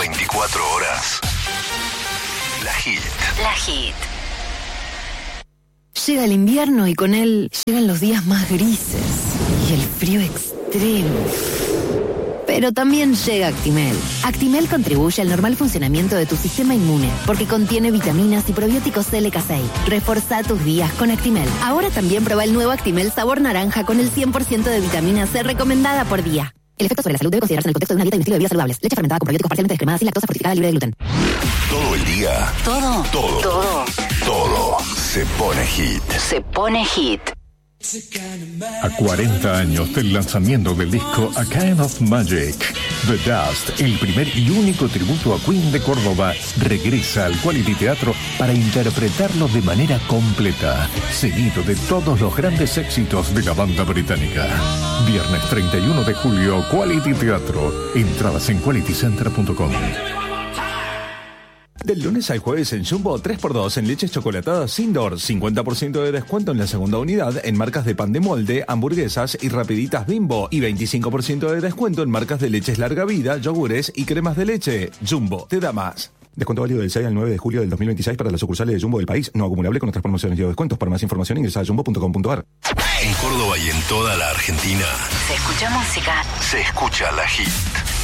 24 horas. La Hit. La Hit. Llega el invierno y con él llegan los días más grises y el frío extremo. Pero también llega Actimel. Actimel contribuye al normal funcionamiento de tu sistema inmune porque contiene vitaminas y probióticos LK6. Reforza tus días con Actimel. Ahora también prueba el nuevo Actimel sabor naranja con el 100% de vitamina C recomendada por día. El efecto sobre la salud debe considerarse en el contexto de una dieta y un estilo de vida saludables. Leche fermentada con probióticos parcialmente descremadas y lactosa fortificada libre de gluten. Todo el día. Todo. Se pone hit. Se pone hit. A 40 años del lanzamiento del disco A Kind of Magic, The Dust, el primer y único tributo a Queen de Córdoba, regresa al Quality Teatro para interpretarlo de manera completa, seguido de todos los grandes éxitos de la banda británica. Viernes 31 de julio, Quality Teatro. Entradas en qualitycenter.com. Del lunes al jueves en Jumbo, 3x2 en leches chocolatadas Indoor, 50% de descuento en la segunda unidad en marcas de pan de molde, hamburguesas y rapiditas Bimbo y 25% de descuento en marcas de leches larga vida, yogures y cremas de leche. Jumbo, te da más. Descuento válido del 6 al 9 de julio del 2026 para las sucursales de Jumbo del país, no acumulable con otras promociones y descuentos. Para más información ingresa a jumbo.com.ar. En Córdoba y en toda la Argentina. Se escucha música. Se escucha La Hit.